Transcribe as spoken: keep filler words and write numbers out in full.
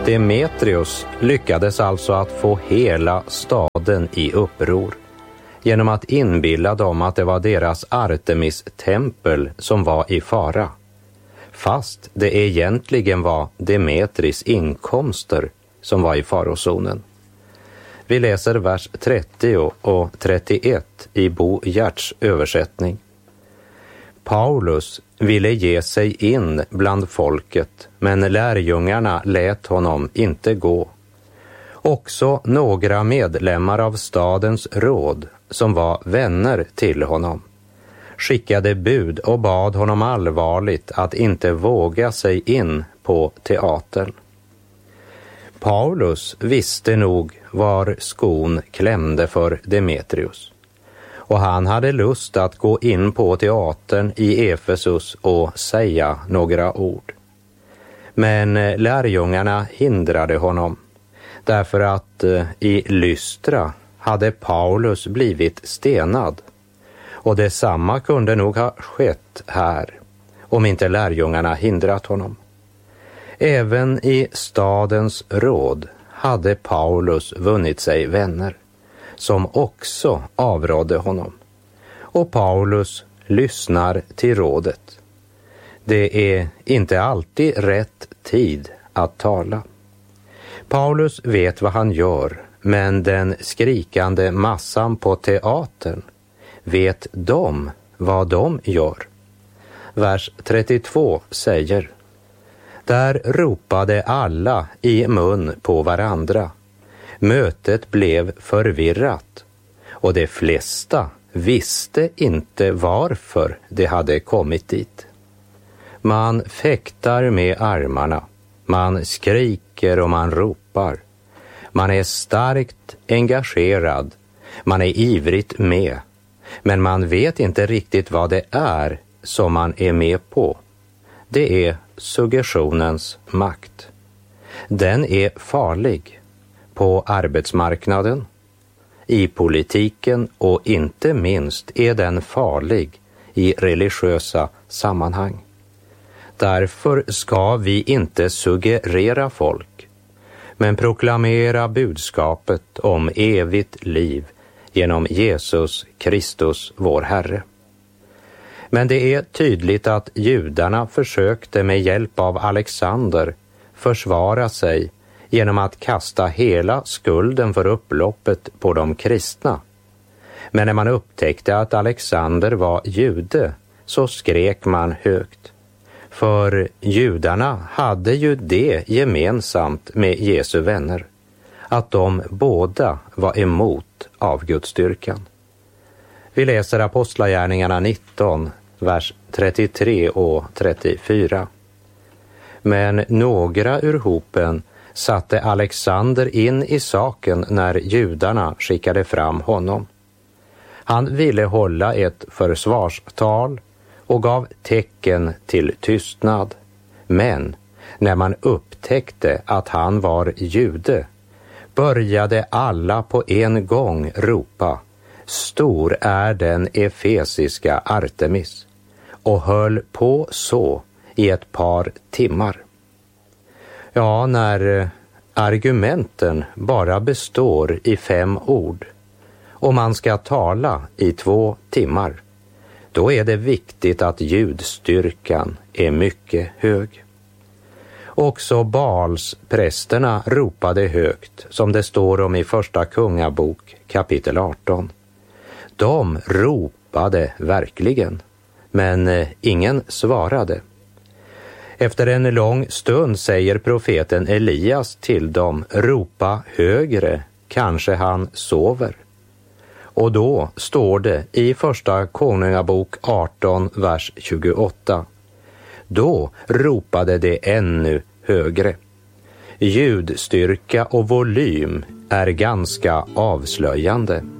Demetrius lyckades alltså att få hela staden i uppror genom att inbilla dem att det var deras Artemis-tempel som var i fara, fast det egentligen var Demetris inkomster som var i farozonen. Vi läser vers trettio och trettioett i Bo Giertz översättning. Paulus ville ge sig in bland folket, men lärjungarna lät honom inte gå. Också några medlemmar av stadens råd, som var vänner till honom, skickade bud och bad honom allvarligt att inte våga sig in på teatern. Paulus visste nog var skon klämde för Demetrius, och han hade lust att gå in på teatern i Efesus och säga några ord. Men lärjungarna hindrade honom, därför att i Lystra hade Paulus blivit stenad, och detsamma kunde nog ha skett här om inte lärjungarna hindrat honom. Även i stadens råd hade Paulus vunnit sig vänner som också avrådde honom, och Paulus lyssnar till rådet. Det är inte alltid rätt tid att tala. Paulus vet vad han gör, men den skrikande massan på teatern, vet de vad de gör? Vers trettiotvå säger: Där ropade alla i mun på varandra. Mötet blev förvirrat, och de flesta visste inte varför de hade kommit dit. Man fäktar med armarna, man skriker och man ropar. Man är starkt engagerad, man är ivrigt med, men man vet inte riktigt vad det är som man är med på. Det är suggestionens makt. Den är farlig på arbetsmarknaden, i politiken och inte minst är den farlig i religiösa sammanhang. Därför ska vi inte suggerera folk, men proklamera budskapet om evigt liv genom Jesus Kristus, vår Herre. Men det är tydligt att judarna försökte med hjälp av Alexander försvara sig genom att kasta hela skulden för upploppet på de kristna. Men när man upptäckte att Alexander var jude så skrek man högt. För judarna hade ju det gemensamt med Jesu vänner, att de båda var emot avgudsdyrkan. Vi läser Apostlagärningarna nitton, vers trettiotre och trettiofyra. Men några ur hopen satte Alexander in i saken när judarna skickade fram honom. Han ville hålla ett försvarstal och gav tecken till tystnad. Men när man upptäckte att han var jude började alla på en gång ropa: Stor är den efesiska Artemis, och höll på så i ett par timmar. Ja, när argumenten bara består i fem ord och man ska tala i två timmar, då är det viktigt att ljudstyrkan är mycket hög. Också Baalsprästerna ropade högt, som det står om i första kungabok kapitel arton. De ropade verkligen, men ingen svarade. Efter en lång stund säger profeten Elias till dem: ropa högre, kanske han sover. Och då står det i första konungabok arton, vers tjugoåtta. Då ropade det ännu högre. Ljudstyrka och volym är ganska avslöjande.